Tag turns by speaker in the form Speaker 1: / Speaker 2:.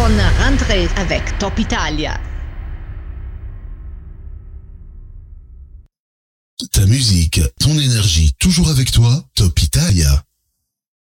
Speaker 1: bonne rentrée avec Top Italia.
Speaker 2: Ta musique, ton énergie, toujours avec toi, Top Italia.